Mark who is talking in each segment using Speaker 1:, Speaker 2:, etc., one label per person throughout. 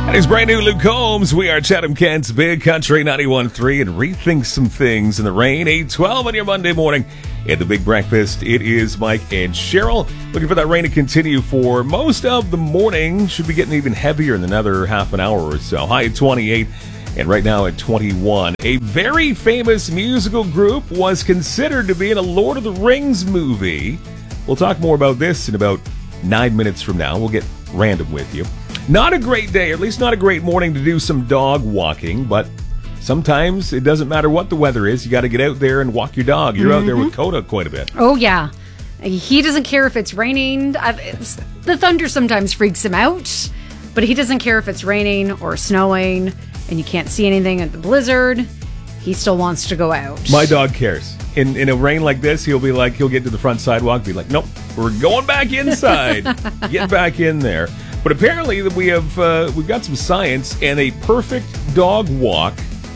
Speaker 1: That is brand new Luke Combs. We are Chatham Kent's Big Country 91.3 and rethink some things in the rain. 8:12 on your Monday morning at the Big Breakfast. It is Mike and Cheryl. Looking for that rain to continue for most of the morning. Should be getting even heavier in another half an hour or so. High at 28 and right now at 21. A very famous musical group was considered to be in a Lord of the Rings movie. We'll talk more about this in about 9 minutes from now. We'll get random with you. Not a great day, or at least not a great morning to do some dog walking, but sometimes it doesn't matter what the weather is. You got to get out there and walk your dog. You're out there with Coda quite a bit.
Speaker 2: Oh, yeah. He doesn't care if it's raining. The thunder sometimes freaks him out, but he doesn't care if it's raining or snowing and you can't see anything at the blizzard. He still wants to go out.
Speaker 1: My dog cares. In a rain like this, he'll get to the front sidewalk, be like, nope, we're going back inside. Get back in there. But apparently we've got some science, and a perfect dog walk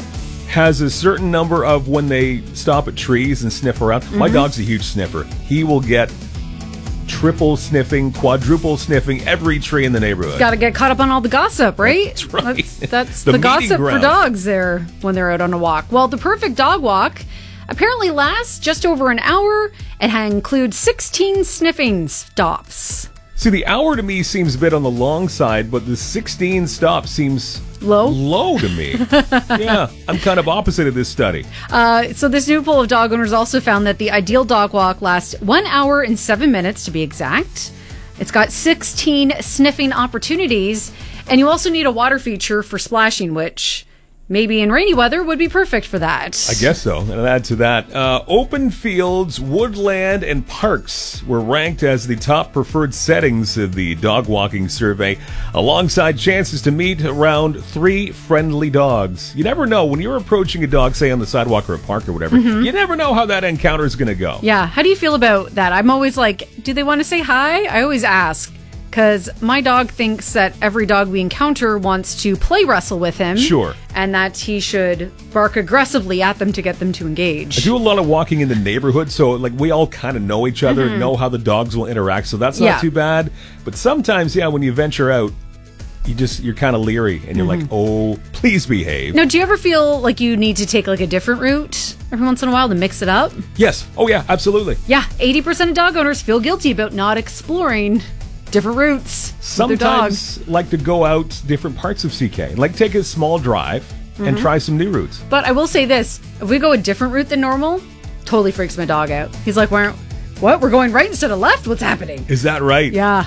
Speaker 1: has a certain number of when they stop at trees and sniff around. My dog's a huge sniffer. He will get triple sniffing, quadruple sniffing every tree in the neighborhood.
Speaker 2: Got to get caught up on all the gossip, right?
Speaker 1: That's right.
Speaker 2: That's the gossip
Speaker 1: ground
Speaker 2: for dogs there when they're out on a walk. Well, the perfect dog walk apparently lasts just over an hour and includes 16 sniffing stops.
Speaker 1: See, the hour to me seems a bit on the long side, but the 16 stops seems low to me. Yeah, I'm kind of opposite of this study.
Speaker 2: So this new poll of dog owners also found that the ideal dog walk lasts 1 hour and 7 minutes to be exact. It's got 16 sniffing opportunities, and you also need a water feature for splashing, which maybe in rainy weather would be perfect for that.
Speaker 1: I guess so. And add to that, open fields, woodland, and parks were ranked as the top preferred settings of the dog walking survey, alongside chances to meet around 3 friendly dogs. You never know. When you're approaching a dog, say on the sidewalk or a park or whatever, you never know how that encounter is going to go.
Speaker 2: Yeah. How do you feel about that? I'm always like, do they want to say hi? I always ask. Because my dog thinks that every dog we encounter wants to play wrestle with him.
Speaker 1: Sure.
Speaker 2: And that he should bark aggressively at them to get them to engage.
Speaker 1: I do a lot of walking in the neighborhood, so like we all kind of know each other, know how the dogs will interact, so that's not too bad. But sometimes, when you venture out, you're kind of leery, and you're like, oh, please behave.
Speaker 2: Now, do you ever feel like you need to take like a different route every once in a while to mix it up?
Speaker 1: Yes. Oh, yeah, absolutely.
Speaker 2: Yeah, 80% of dog owners feel guilty about not exploring different routes.
Speaker 1: Sometimes like to go out different parts of CK, like take a small drive and try some new routes.
Speaker 2: But I will say this, if we go a different route than normal, totally freaks my dog out. He's like, what? We're going right instead of left? What's happening?
Speaker 1: Is that right?
Speaker 2: Yeah.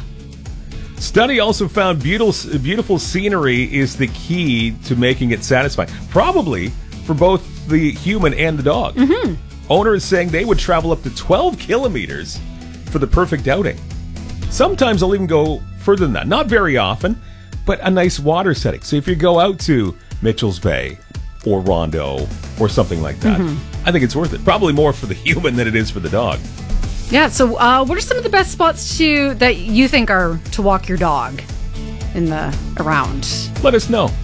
Speaker 1: Study also found beautiful scenery is the key to making it satisfying. Probably for both the human and the dog. Owners saying they would travel up to 12 kilometers for the perfect outing. Sometimes I'll even go further than that. Not very often, but a nice water setting. So if you go out to Mitchell's Bay or Rondo or something like that, I think it's worth it. Probably more for the human than it is for the dog.
Speaker 2: Yeah, so what are some of the best spots that you think are to walk your dog around?
Speaker 1: Let us know.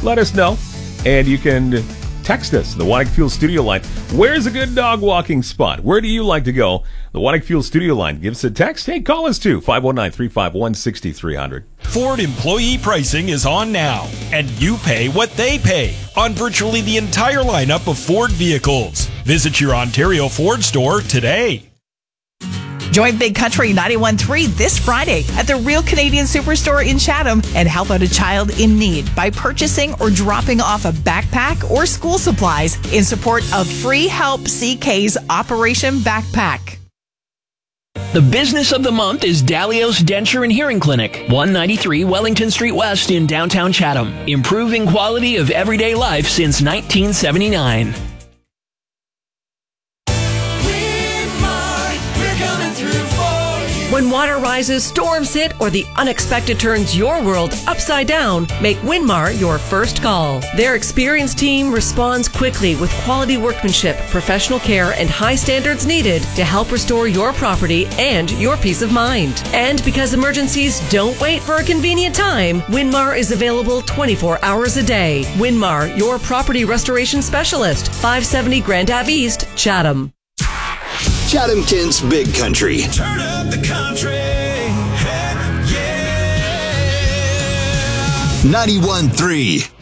Speaker 1: And you can text us, the Wanik Fuel Studio line. Where's a good dog walking spot? Where do you like to go? The Wanik Fuel Studio line. Give us a text. Hey, call us too. 519-351-6300.
Speaker 3: Ford employee pricing is on now, and you pay what they pay on virtually the entire lineup of Ford vehicles. Visit your Ontario Ford store today.
Speaker 4: Join Big Country 91.3 this Friday at the Real Canadian Superstore in Chatham and help out a child in need by purchasing or dropping off a backpack or school supplies in support of Free Help CK's Operation Backpack.
Speaker 5: The business of the month is Dalios Denture and Hearing Clinic, 193 Wellington Street West in downtown Chatham, improving quality of everyday life since 1979.
Speaker 6: When water rises, storms hit, or the unexpected turns your world upside down, make Winmar your first call. Their experienced team responds quickly with quality workmanship, professional care, and high standards needed to help restore your property and your peace of mind. And because emergencies don't wait for a convenient time, Winmar is available 24 hours a day. Winmar, your property restoration specialist, 570 Grand Ave East, Chatham.
Speaker 7: Chatham Kent's Big Country.
Speaker 3: Turn up the country.
Speaker 7: 91.3.